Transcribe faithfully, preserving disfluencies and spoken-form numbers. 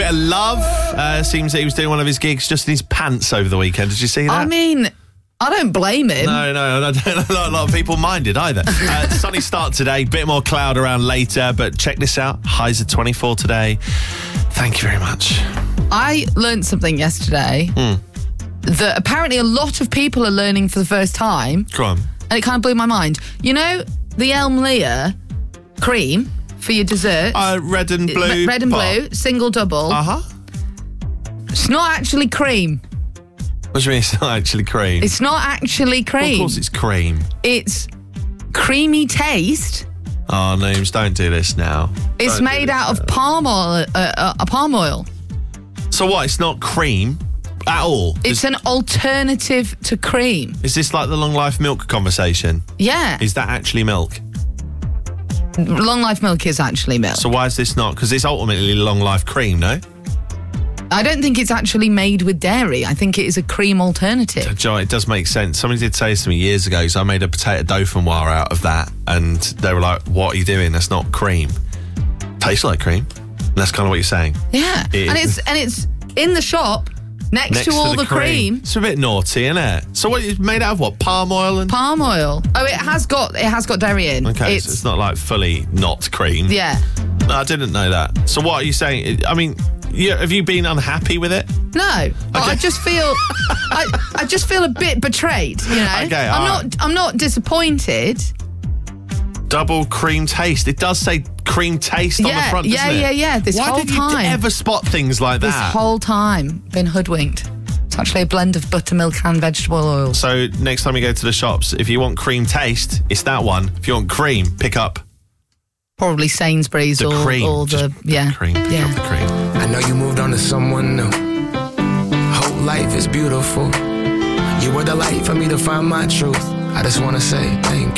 bit of love. Uh, seems that he was doing one of his gigs just in his pants over the weekend. Did you see that? I mean, I don't blame him. No, no, I don't know a lot of people minded either. Uh, sunny start today, bit more cloud around later, but check this out. Highs at twenty-four today. Thank you very much. I learned something yesterday Mm. that apparently a lot of people are learning for the first time. Go on. And it kind of blew my mind. You know, the Elmlea cream for your dessert. Uh, red and blue. Red and bar. blue, single double. Uh-huh. It's not actually cream. What do you mean it's not actually cream? It's not actually cream. Well, of course it's cream. It's creamy taste. Oh, Nooms, don't do this now. It's Don't made do out this of now. palm oil. Uh, uh, a palm oil. So what, it's not cream at all? It's is, an alternative to cream. is this like the long life milk conversation? Yeah. Is that actually milk? Long life milk is actually milk. So why is this not? Because it's ultimately long life cream, no? I don't think it's actually made with dairy. I think it is a cream alternative. Joe, it does make sense. Somebody did say this to me years ago, so I made a potato dauphinoise out of that, and they were like, what are you doing? That's not cream. Tastes like cream. And that's kind of what you're saying. Yeah. It and is. it's and it's in the shop next, Next to all the, cream. It's a bit naughty, isn't it? So what, it's made out of what? Palm oil and... Palm oil. Oh, it has got it has got dairy in. Okay, It's, so it's not like fully not cream. yeah. No, I didn't know that. So what are you saying? I mean, you, have you been unhappy with it? No. But I just feel I, I just feel a bit betrayed, you know. Okay, I'm all not right. I'm not disappointed. Double cream taste. It does say cream taste on the Yeah, front, doesn't yeah, it? yeah, yeah. This Why whole did you time. ever spot things like This that? whole time been hoodwinked. It's actually a blend of buttermilk and vegetable oil. So next time you go to the shops, if you want cream taste, it's that one. If you want cream, pick up Probably Sainsbury's the or, cream. or the Just yeah. cream. Pick yeah. up the cream. I know you moved on to someone new. Whole life is beautiful. You were the light for me to find my truth. I just want to say thank you.